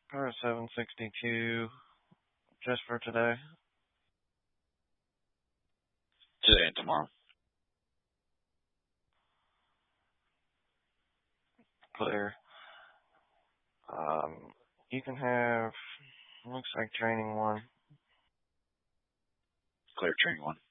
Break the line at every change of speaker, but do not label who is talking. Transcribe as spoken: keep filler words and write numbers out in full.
Or seven sixty-two, just for today.
Today and tomorrow.
Clear. Um, you can have, looks like training one.
Clear training one.